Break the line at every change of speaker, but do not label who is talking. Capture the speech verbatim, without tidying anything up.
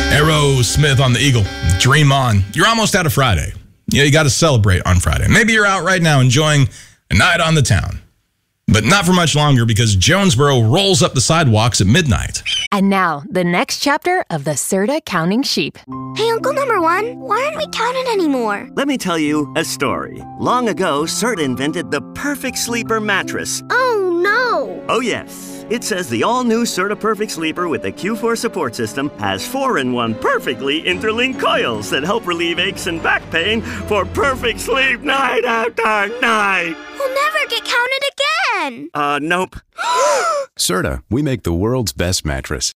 Aerosmith on the Eagle. Dream on. You're almost out of Friday. Yeah, you got to celebrate on Friday. Maybe you're out right now enjoying a night on the town. But not for much longer, because Jonesboro rolls up the sidewalks at midnight.
And now, the next chapter of the Serta Counting Sheep.
Hey, Uncle Number One, why aren't we counting anymore?
Let me tell you a story. Long ago, Serta invented the perfect sleeper mattress.
Oh, no.
Oh, yes. It says the all-new Serta Perfect Sleeper with the Q four support system has four in one perfectly interlinked coils that help relieve aches and back pain for perfect sleep night after night.
We'll never get counted again.
Uh, nope.
Serta, we make the world's best mattress.